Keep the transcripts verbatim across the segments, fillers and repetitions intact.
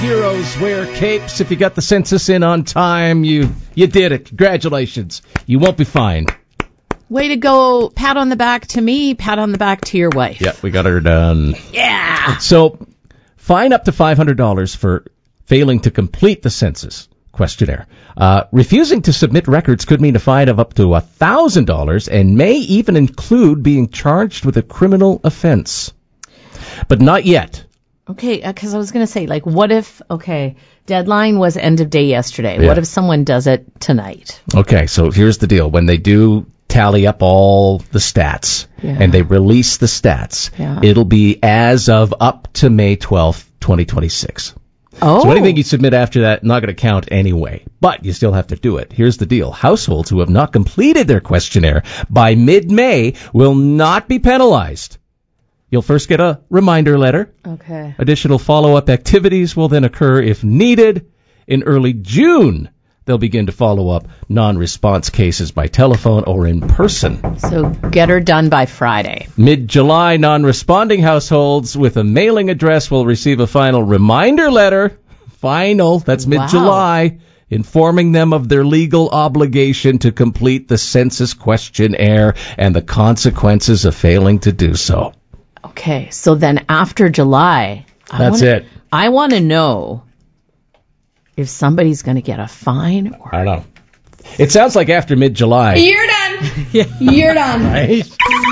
Heroes wear capes. If you got the census in on time, you you did it. Congratulations. You won't be fined. Way to go. Pat on the back to me, pat on the back to your wife. Yeah, we got her done. Yeah. So, fine up to five hundred dollars for failing to complete the census questionnaire. Uh, refusing to submit records could mean a fine of up to one thousand dollars and may even include being charged with a criminal offense. But not yet. Okay, because uh, I was going to say, like, what if, okay, deadline was end of day yesterday. Yeah. What if someone does it tonight? Okay, so here's the deal. When they do tally up all the stats Yeah. and they release the stats, Yeah. it'll be as of up to May twelfth, twenty twenty-six. Oh. So anything you submit after that, not going to count anyway. But you still have to do it. Here's the deal. Households who have not completed their questionnaire by mid-May will not be penalized. You'll first get a reminder letter. Okay. Additional follow-up activities will then occur if needed. In early June, they'll begin to follow up non-response cases by telephone or in person. So get her done by Friday. Mid-July, non-responding households with a mailing address will receive a final reminder letter. Final, that's mid-July, wow. Informing them of their legal obligation to complete the census questionnaire and the consequences of failing to do so. Okay, so then after July, I that's wanna, it. I want to know if somebody's going to get a fine. Or I don't know. It sounds like after mid-July. You're done. yeah. You're done. Right?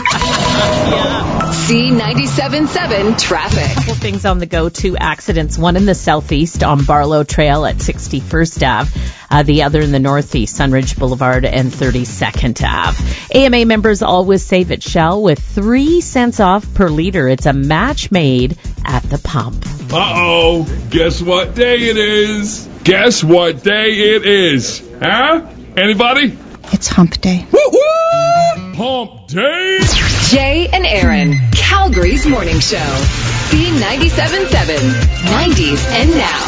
Yeah. C ninety-seven point seven traffic. A couple things on the go. Two accidents. One in the southeast on Barlow Trail at sixty-first Avenue. Uh, the other in the northeast, Sunridge Boulevard and thirty-second Avenue. A M A members always save at Shell with three cents off per liter. It's a match made at the pump. Uh-oh. Guess what day it is? Guess what day it is? Huh? Anybody? It's hump day. Woo woo! Hump day! Jay and Aaron, Calgary's morning show. C ninety-seven point seven, nineties and now.